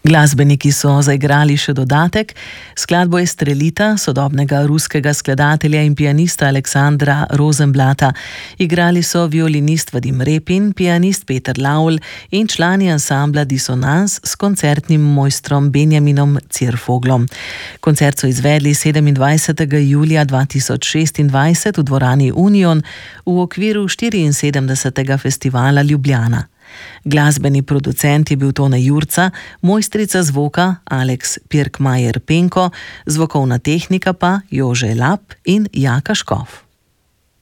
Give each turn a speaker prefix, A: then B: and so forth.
A: Glasbeniki so zaigrali še dodatek, skladbo Estrelita sodobnega ruskega skladatelja in pianista Aleksandra Rozenblata. Igrali so violinist Vadim Repin, pianist Peter Laul in člani ansambla Disonans s koncertnim mojstrom Benjaminom Cirfoglom. Koncert so izvedli 27. julija 2026 v dvorani Union v okviru 74. festivala Ljubljana. Glasbeni producent je bil Tone Jurca, mojstrica zvoka Alex Pirkmajer Penko, zvokovna tehnika pa Jože Lap in Jaka Škof.